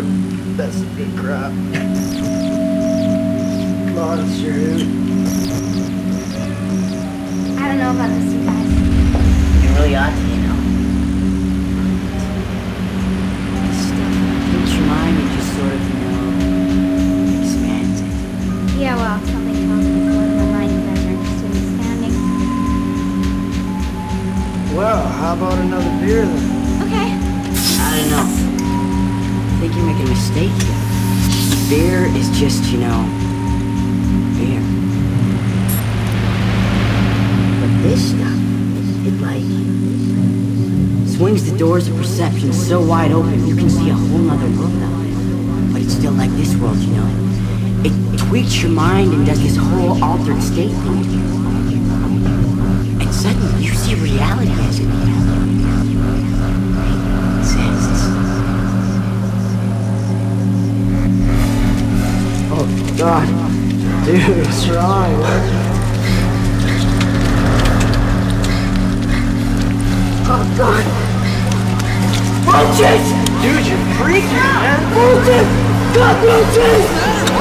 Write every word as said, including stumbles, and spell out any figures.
road. That's some good crap. Monster. I don't know about this, you guys. You really ought to, you know. This stuff hits your mind and just sort of, you know, expands it. Yeah, well, something tells me it's one of my mind you guys are interested in expanding. Well, how about another beer then? Okay. I don't know. I think you're making a mistake here. Beer is just, you know, beer. But this stuff, it like swings the doors of perception so wide open you can see a whole nother world out there. But it's still like this world, you know. It tweaks your mind and does this whole altered state thing to you. And suddenly you see reality as it exists. Oh, God. Dude, what's wrong? Oh, God. Roaches! Dude, you're freaking, man. Roaches! God, roaches!